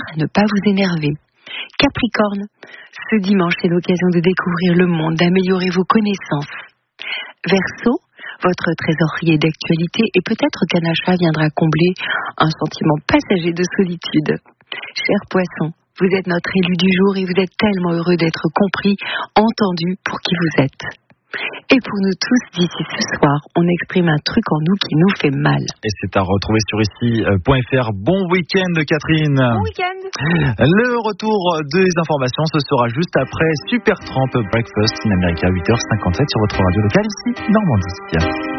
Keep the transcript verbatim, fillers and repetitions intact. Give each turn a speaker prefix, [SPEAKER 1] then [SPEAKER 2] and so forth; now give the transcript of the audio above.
[SPEAKER 1] ne pas vous énerver. Capricorne, ce dimanche c'est l'occasion de découvrir le monde, d'améliorer vos connaissances. Verseau, votre trésorier d'actualité et peut-être qu'un achat viendra combler un sentiment passager de solitude. Cher Poisson, vous êtes notre élu du jour et vous êtes tellement heureux d'être compris, entendu pour qui vous êtes. Et pour nous tous, d'ici ce soir, on exprime un truc en nous qui nous fait mal.
[SPEAKER 2] Et c'est à retrouver sur ici point f r. Bon week-end, Catherine.
[SPEAKER 1] Bon week-end.
[SPEAKER 2] Le retour des informations, ce sera juste après Super Tramp Breakfast in America, huit heures cinquante-sept sur votre radio locale ici, Normandie.